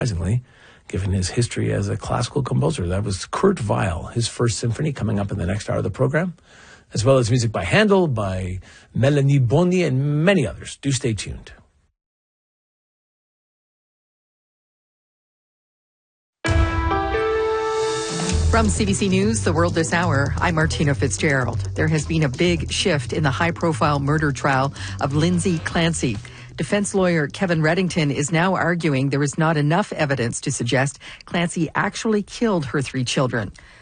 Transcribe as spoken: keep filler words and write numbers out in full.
surprisingly, given his history as a classical composer. That was Kurt Weill, his first symphony, coming up in the next hour of the program, as well as music by Handel, by Melanie Boni, and many others. Do stay tuned. From C B C News, The World This Hour, I'm Martina Fitzgerald. There has been a big shift in the high-profile murder trial of Lindsay Clancy. Defense lawyer Kevin Reddington is now arguing there is not enough evidence to suggest Clancy actually killed her three children.